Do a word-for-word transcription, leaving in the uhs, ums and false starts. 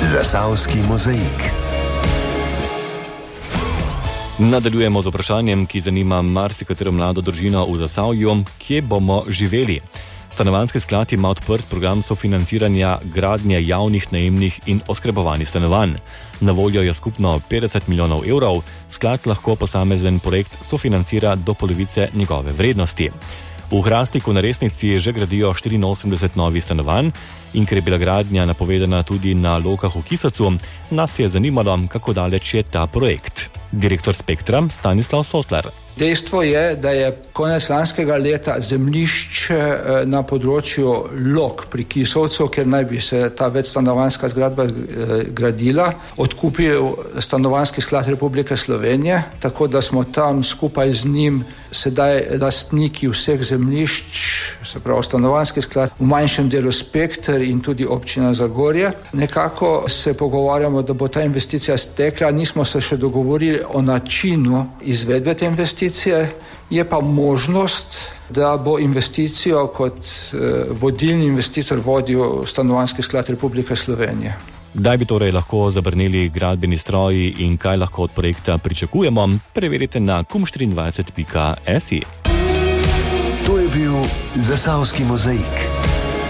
Zasavski mozaik. Nadaljujemo z vprašanjem, ki zanima marsikatero mlado družino v Zasavju, kje bomo živeli. Stanovanjski sklad ima odprt program sofinanciranja gradnje javnih najemnih in oskrbovanih stanovanj. Na voljo je skupno petdeset milijonov evrov, sklad lahko posamezen projekt sofinancira do polovice njegove vrednosti. V Hrastniku na Resnici že gradijo štiriinosemdeset novih stanovanj in ker je bila gradnja napovedana tudi na Lokah v Kisacu, nas je zanimalo, kako daleč je ta projekt. Direktor Spektra Stanislav Sotlar. Dejstvo je, da je konec lanskega leta zemljišč na področju Lok pri Kisovcu, ker naj bi se ta večstanovanjska zgradba gradila, odkupil Stanovanjski sklad Republike Slovenije, tako da smo tam skupaj z njim sedaj lastniki vseh zemljišč, se pravi Stanovanjski sklad, v manjšem delu Spekter in tudi občina Zagorje. Nekako se pogovarjamo, da bo ta investicija stekla, nismo se še dogovorili o načinu izvedbe te investicije. Je pa možnost, da bo investicijo kot eh, vodilni investitor vodil Stanovanjski sklad Republike Slovenije. Kdaj bi torej lahko zabrneli gradbeni stroji in kaj lahko od projekta pričakujemo, preverite na kum štiriindvajset pika si. To je bil Zasavski mozaik.